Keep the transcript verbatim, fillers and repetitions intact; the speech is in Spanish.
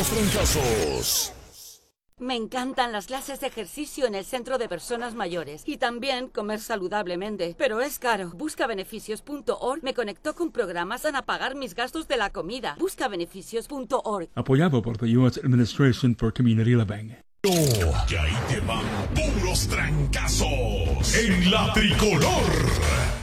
puros trancazos. Me encantan las clases de ejercicio en el centro de personas mayores y también comer saludablemente, pero es caro. Buscabeneficios punto org me conectó con programas para pagar mis gastos de la comida. Buscabeneficios punto org. Apoyado por the U S Administration for Community Living. Oh, que ahí te van puros trancazos en la tricolor.